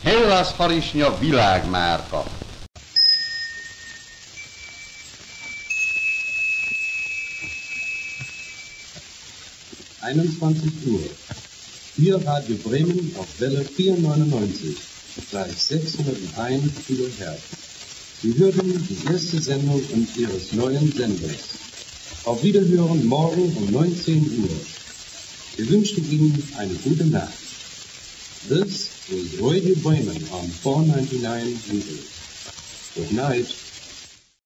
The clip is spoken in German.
Hellas harisnya világmárka. Uhr. Hier Radio Bremen auf Welle 499, gleich 601 kHz. Sie hören die erste Sendung Ihres neuen Senders. Auf Wiederhören morgen um 19 Uhr. Wir wünschen Ihnen eine gute Nacht. This is Radio Bremen on 499 meters. Good night.